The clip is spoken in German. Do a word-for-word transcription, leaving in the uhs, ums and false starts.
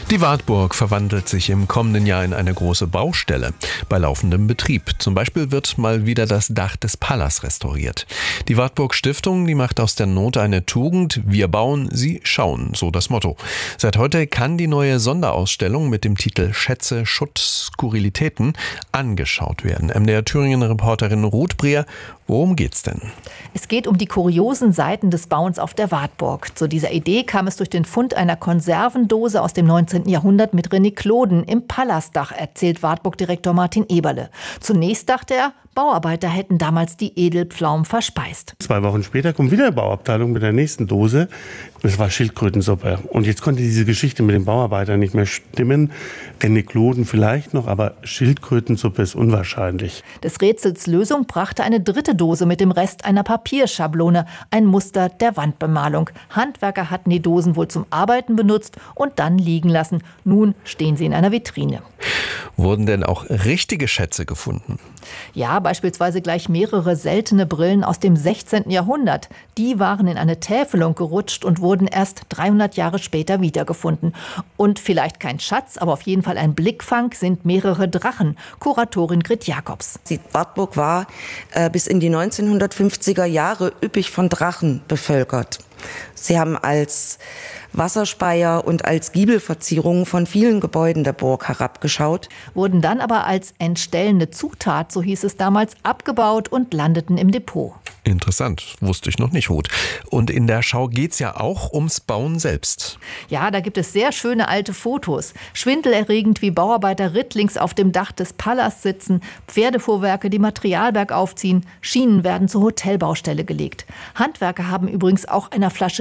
Die Wartburg verwandelt sich im kommenden Jahr in eine große Baustelle bei laufendem Betrieb. Zum Beispiel wird mal wieder das Dach des Palas restauriert. Die Wartburg Stiftung, die macht aus der Not eine Tugend. Wir bauen, sie schauen, so das Motto. Seit heute kann die neue Sonderausstellung mit dem Titel Schätze, Schutt, Skurrilitäten angeschaut werden. M D R Thüringen-Reporterin Ruth Breer, worum geht's denn? Es geht um die kuriosen Seiten des Bauens auf der Wartburg. Zu dieser Idee kam es durch den Fund einer Konservendose aus dem neunzehnten Jahrhundert mit Renikloden im Palasdach, erzählt Wartburg-Direktor Martin Eberle. Zunächst dachte er, Bauarbeiter hätten damals die Edelpflaumen verspeist. Zwei Wochen später kommt wieder eine Bauabteilung mit der nächsten Dose. Das war Schildkrötensuppe. Und jetzt konnte diese Geschichte mit den Bauarbeitern nicht mehr stimmen. Renikloden vielleicht noch, aber Schildkrötensuppe ist unwahrscheinlich. Des Rätsels Lösung brachte eine dritte Dose mit dem Rest einer Papierschablone, ein Muster der Wandbemalung. Handwerker hatten die Dosen wohl zum Arbeiten benutzt und dann liegen lassen. Nun stehen sie in einer Vitrine. Wurden denn auch richtige Schätze gefunden? Ja, beispielsweise gleich mehrere seltene Brillen aus dem sechzehnten Jahrhundert. Die waren in eine Täfelung gerutscht und wurden erst dreihundert Jahre später wiedergefunden. Und vielleicht kein Schatz, aber auf jeden Fall ein Blickfang sind mehrere Drachen. Kuratorin Grit Jacobs. Die Wartburg war äh, bis in die neunzehnhundertfünfziger Jahre üppig von Drachen bevölkert. Sie haben als Wasserspeier und als Giebelverzierungen von vielen Gebäuden der Burg herabgeschaut. Wurden dann aber als entstellende Zutat, so hieß es damals, abgebaut und landeten im Depot. Interessant, wusste ich noch nicht, Ruth. Und in der Schau geht's ja auch ums Bauen selbst. Ja, da gibt es sehr schöne alte Fotos. Schwindelerregend, wie Bauarbeiter rittlings auf dem Dach des Palas sitzen, Pferdefuhrwerke, die Material bergauf ziehen, Schienen werden zur Hotelbaustelle gelegt. Handwerker haben übrigens auch einer Flasche